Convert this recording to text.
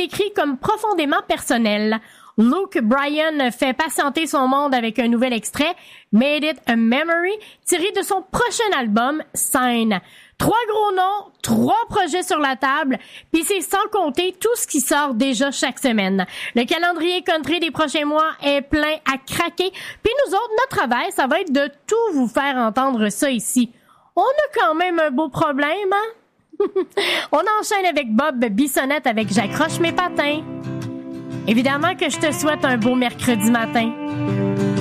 décrit comme profondément personnel. Luke Bryan fait patienter son monde avec un nouvel extrait, Made It a Memory, tiré de son prochain album, Sign. 3 gros noms, 3 projets sur la table, puis c'est sans compter tout ce qui sort déjà chaque semaine. Le calendrier country des prochains mois est plein à craquer, puis nous autres, notre travail, ça va être de tout vous faire entendre ça ici. On a quand même un beau problème, hein? On enchaîne avec Bob Bissonnette avec J'accroche mes patins. Évidemment que je te souhaite un beau mercredi matin.